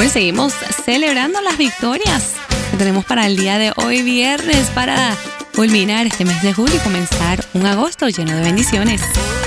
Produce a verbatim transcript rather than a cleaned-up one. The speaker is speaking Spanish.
Bueno, seguimos celebrando las victorias que tenemos para el día de hoy, viernes, para culminar este mes de julio y comenzar un agosto lleno de bendiciones.